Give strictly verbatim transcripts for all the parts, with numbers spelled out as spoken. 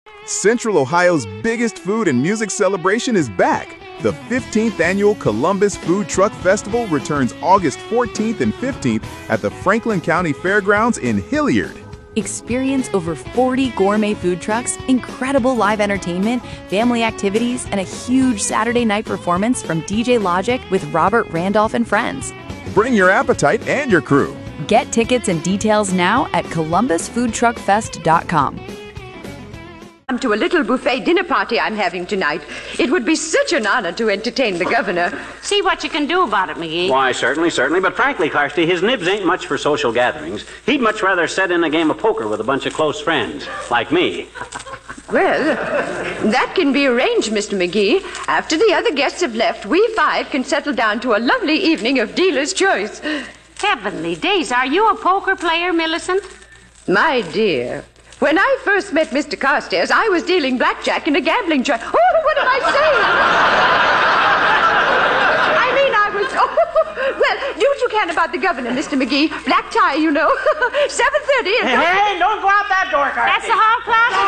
Central Ohio's biggest food and music celebration is back. The fifteenth Annual Columbus Food Truck Festival returns August fourteenth and fifteenth at the Franklin County Fairgrounds in Hilliard. Experience over forty gourmet food trucks, incredible live entertainment, family activities, and a huge Saturday night performance from D J Logic with Robert Randolph and friends. Bring your appetite and your crew. Get tickets and details now at columbus food truck fest dot com. To a little buffet dinner party I'm having tonight. It would be such an honor to entertain the governor. See what you can do about it, McGee. Why, certainly, certainly. But frankly, Carsty, his nibs ain't much for social gatherings. He'd much rather set in a game of poker with a bunch of close friends, like me. Well, that can be arranged, Mister McGee. After the other guests have left, we five can settle down to a lovely evening of dealer's choice. Heavenly days, are you a poker player, Millicent? My dear, when I first met Mister Carstairs, I was dealing blackjack in a gambling joint. Oh, what did I say? I mean, I was... Oh, well, do what you can about the governor, Mister McGee. Black tie, you know. seven thirty is... Hey, hey, don't go out that door, Carsty. That's the hall closet,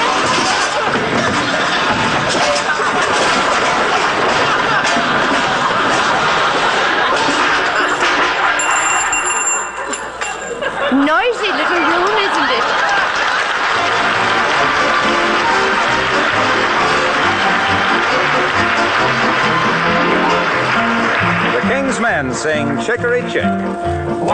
Millicent. Noisy little room, isn't it? The King's Men sing Chicory Chick.